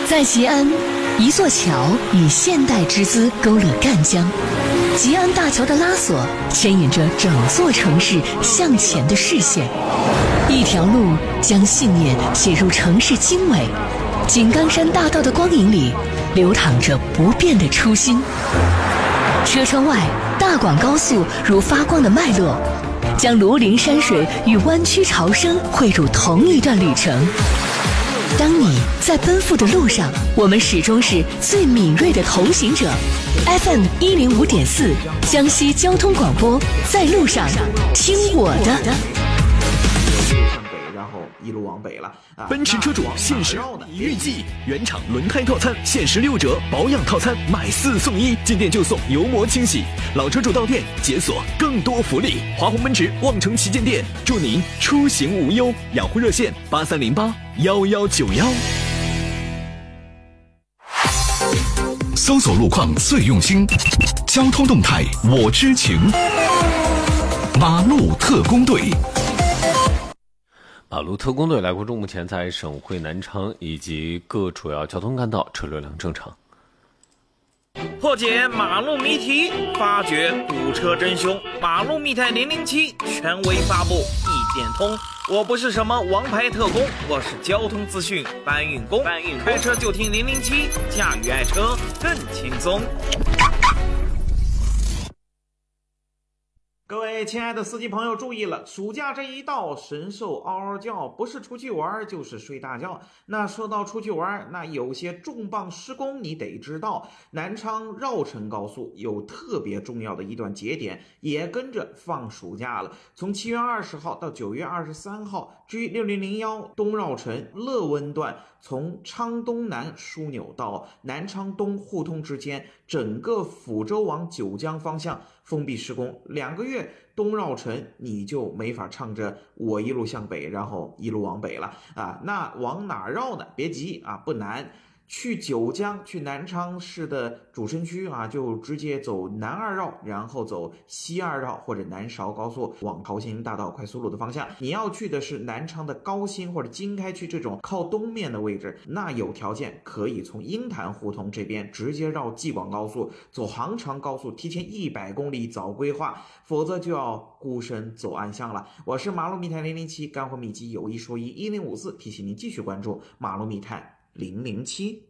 在吉安，一座桥以现代之姿勾勒赣江，吉安大桥的拉索牵引着整座城市向前的视线，一条路将信念写入城市经纬。井冈山大道的光影里，流淌着不变的初心。车窗外，大广高速如发光的脉络，将庐陵山水与湾区潮生汇入同一段旅程。当你在奔赴的路上，我们始终是最敏锐的同行者。FM 105.4，江西交通广播，在路上听我的。 然后一路往北了。 奔驰车主限时预计原厂轮胎套餐限时6折，保养套餐买4送1，进店就送油膜清洗。老车主到店解锁更多福利。华虹奔驰望城旗舰店，祝您出行无忧。养护热线83081191。 搜索路况最用心，交通动态我知情。马路特工队。 马路特工队来关注目前在省会南昌以及各主要交通干道车流量正常。 破解马路谜题，发掘堵车真凶。马路密探007权威发布，意见通。我不是什么王牌特工，我是交通资讯搬运工。开车就听007，驾驭爱车更轻松。各位亲爱的司机朋友注意了，暑假这一到，神兽嗷嗷叫，不是出去玩就是睡大觉。那说到出去玩，那有些重磅施工你得知道。南昌绕城高速有特别重要的一段节点，也跟着放暑假了。从7月20号到9月23号，G6001东绕城乐温段，从昌东南枢纽到南昌东互通之间，整个抚州往九江方向封闭施工2个月，东绕城你就没法唱着我一路向北，然后一路往北了啊。那往哪绕呢？别急啊，不难。去九江，去南昌市的主城区啊，就直接走南2绕，然后走西2绕或者南韶高速往桃兴大道快速路的方向。你要去的是南昌的高新或者经开区这种靠东面的位置，那有条件可以从鹰潭胡同这边直接绕济广高速，走杭长高速，提前100公里早规划，否则就要孤身走暗巷了。我是马路密探007，干货秘籍有一说一，1054提醒您继续关注马路密探007。